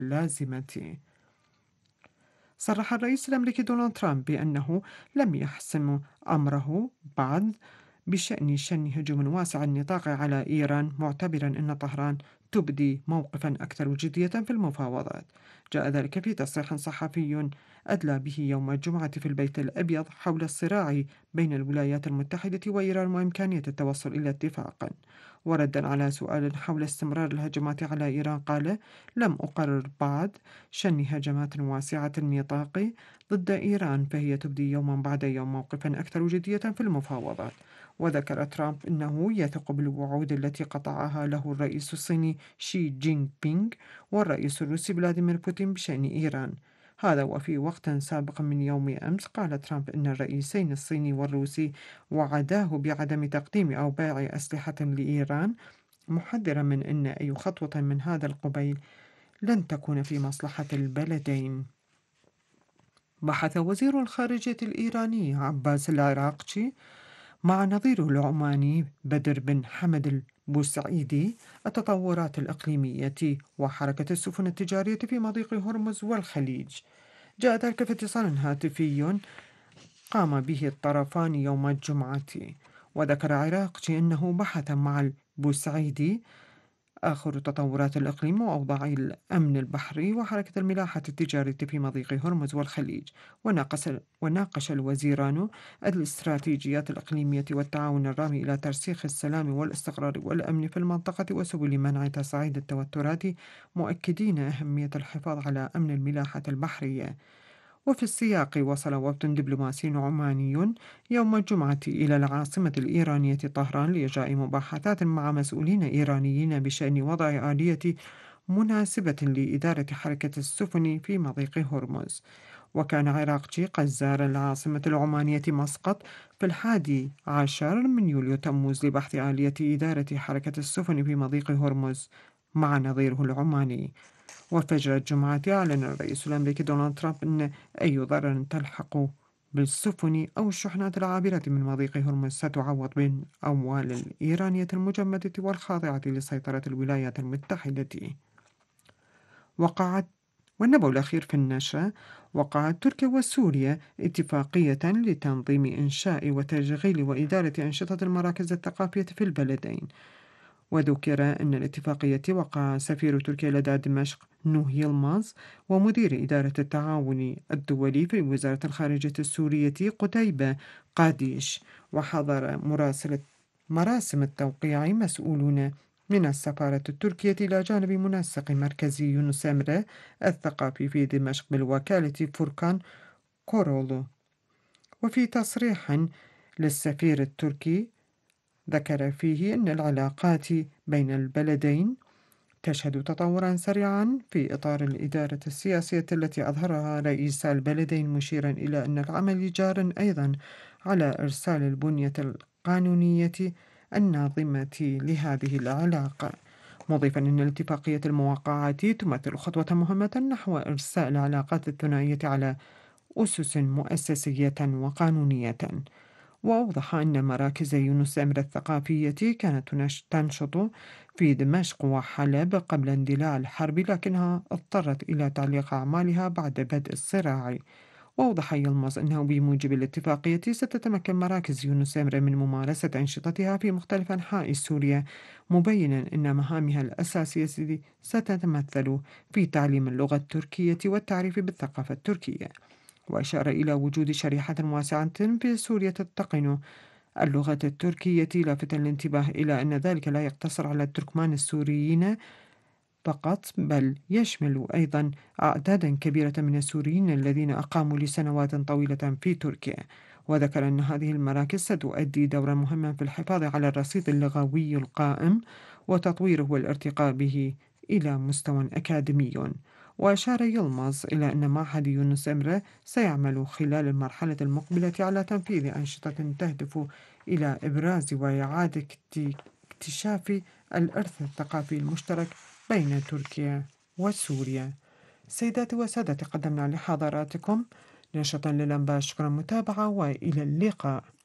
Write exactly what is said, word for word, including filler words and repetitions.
اللازمة. صرح الرئيس الأمريكي دونالد ترامب بأنه لم يحسم أمره بعد بشأن شن هجوم واسع النطاق على إيران، معتبرا أن طهران تبدي موقفا أكثر جدية في المفاوضات. جاء ذلك في تصريح صحفي أدلى به يوم الجمعة في البيت الأبيض حول الصراع بين الولايات المتحدة وإيران وإمكانية التوصل إلى اتفاق. وردا على سؤال حول استمرار الهجمات على إيران قال: لم أقرر بعد شن هجمات واسعة النطاق ضد إيران، فهي تبدي يوما بعد يوم موقفا أكثر جدية في المفاوضات. وذكر ترامب أنه يثق بالوعود التي قطعها له الرئيس الصيني شي جينغ بينغ والرئيس الروسي فلاديمير بوتين بشأن إيران. هذا وفي وقت سابق من يوم أمس قال ترامب أن الرئيسين الصيني والروسي وعداه بعدم تقديم أو بيع أسلحة لإيران، محذرا من أن أي خطوة من هذا القبيل لن تكون في مصلحة البلدين. بحث وزير الخارجية الإيراني عباس العراقچي مع نظيره العماني بدر بن حمد البوسعيدي التطورات الإقليمية وحركة السفن التجارية في مضيق هرمز والخليج. جاء ذلك في اتصال هاتفي قام به الطرفان يوم الجمعة. وذكر عراقچي أنه بحث مع البوسعيدي آخر تطورات الإقليم وأوضاع الأمن البحري وحركة الملاحة التجارية في مضيق هرمز والخليج. وناقش, وناقش الوزيران الاستراتيجيات الإقليمية والتعاون الرامي إلى ترسيخ السلام والاستقرار والأمن في المنطقة وسبل منع تصاعد التوترات، مؤكدين أهمية الحفاظ على أمن الملاحة البحرية. وفي السياق وصل وفد دبلوماسي عماني يوم الجمعة إلى العاصمة الإيرانية طهران لإجراء مباحثات مع مسؤولين إيرانيين بشأن وضع آلية مناسبة لإدارة حركة السفن في مضيق هرمز. وكان عراقچي قد زار العاصمة العمانية مسقط في الحادي عشر من يوليو تموز لبحث آلية إدارة حركة السفن في مضيق هرمز مع نظيره العماني. وفجر الجمعة أعلن الرئيس الأمريكي دونالد ترامب أن أي ضرر تلحق بالسفن أو الشحنات العابرة من مضيق هرمز ستعوض بالأموال الإيرانية المجمدة والخاضعة لسيطرة الولايات المتحدة. وقعت والنبأ الأخير في النشرة: وقعت تركيا وسوريا اتفاقية لتنظيم إنشاء وتشغيل وإدارة أنشطة المراكز الثقافية في البلدين. وذكر أن الاتفاقية وقع سفير تركيا لدى دمشق نوح يلماز ومدير إدارة التعاون الدولي في وزارة الخارجية السورية قتيبة قاديش. وحضر مراسلة مراسم التوقيع مسؤولون من السفارة التركية إلى جانب منسق مركزي يونس أمره الثقافي في دمشق بالوكالة فوركان كورولو. وفي تصريح للسفير التركي ذكر فيه أن العلاقات بين البلدين تشهد تطورا سريعا في إطار الإدارة السياسية التي أظهرها رئيس البلدين، مشيرا إلى أن العمل جار أيضا على إرسال البنية القانونية الناظمة لهذه العلاقة، مضيفا أن الاتفاقية الموقعة تمثل خطوة مهمة نحو إرساء العلاقات الثنائية على أسس مؤسسية وقانونية. وأوضح أن مراكز يونس أمر الثقافية كانت تنشط في دمشق وحلب قبل اندلاع الحرب، لكنها اضطرت إلى تعليق أعمالها بعد بدء الصراع. وأوضح يلمز أنه بموجب الاتفاقية ستتمكن مراكز يونس أمر من ممارسة أنشطتها في مختلف أنحاء سوريا، مبينا أن مهامها الأساسية ستتمثل في تعليم اللغة التركية والتعريف بالثقافة التركية. وأشار إلى وجود شريحة واسعة في سوريا تتقن اللغة التركية، لافتا الانتباه إلى أن ذلك لا يقتصر على التركمان السوريين فقط، بل يشمل أيضا أعدادا كبيرة من السوريين الذين أقاموا لسنوات طويلة في تركيا. وذكر أن هذه المراكز ستؤدي دورا مهما في الحفاظ على الرصيد اللغوي القائم وتطويره والارتقاء به إلى مستوى أكاديمي. وأشار يلمز إلى أن معهد يونس أمره سيعمل خلال المرحلة المقبلة على تنفيذ أنشطة تهدف إلى إبراز وإعادة اكتشاف الإرث الثقافي المشترك بين تركيا وسوريا. سيداتي وسادتي، قدمنا لحضراتكم نشرة للأنباء. شكرا متابعة وإلى اللقاء.